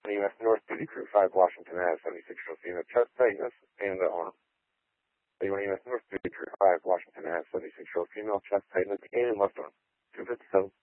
U.S. North Duty Crew 5 Washington Ave, 76-year-old female, chest tightness and the arm. U.S. North Duty Crew 5 Washington Ave, 76-year-old female, chest tightness and left arm. 257.